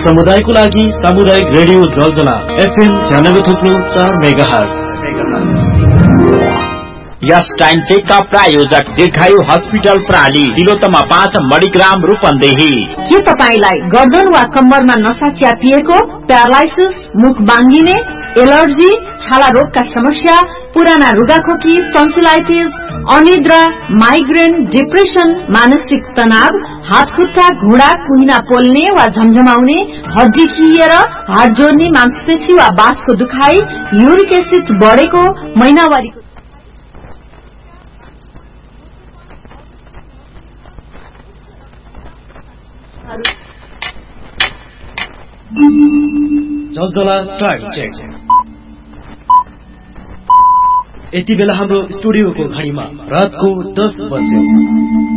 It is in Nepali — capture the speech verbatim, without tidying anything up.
समुदायको लागि सामुदायिक रेडियो जलजला एफएम छ्यानब्बे थुप्रो चार मेगाहर्ज। यस टाइम चेकअप प्रायोजक दीर्घायु हस्पिटल प्राली तिलोत्तमा पाँच मणिग्राम रूपन्देही। के तपाईलाई गर्दन वा कम्मरमा नसा च्यापिएको, प्यारालाइसिस, मुख बाङ्गिने, एलर्जी, छाला रोगका समस्या, पुराना रुगाखोकी, टन्सिलाइटिस, अनिद्रा, माइग्रेन, डिप्रेसन, मानसिक तनाव, हात खुट्टा घुँडा कुहिना पोल्ने वा झमझमाउने, हड्डी खिएर हात जोड्ने, मांसपेशी वा बाथको दुखाइ, युरिक एसिड बढेको, महिनावारीको जलजला टाइम चेक। यति बेला हाम्रो स्टुडियोको घडीमा रातको दस बज्यो।